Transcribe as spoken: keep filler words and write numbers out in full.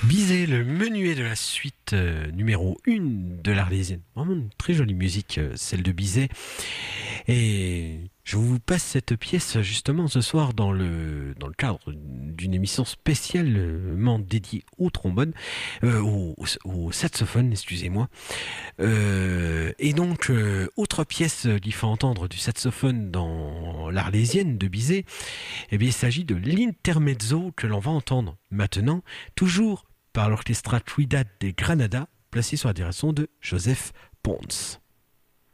Bizet, le menuet de la suite euh, numéro un de l'Arlésienne. Vraiment une très jolie musique, euh, celle de Bizet. Et je vous passe cette pièce justement ce soir dans le, dans le cadre d'une émission spécialement dédiée au trombone, euh, au, au, au saxophone, excusez-moi. Euh, et donc, euh, autre pièce qu'il faut entendre du saxophone dans l'Arlésienne de Bizet, eh bien, il s'agit de l'intermezzo que l'on va entendre maintenant, toujours par l'Orchestra Trinidad de Granada, placé sous la direction de Joseph Pons.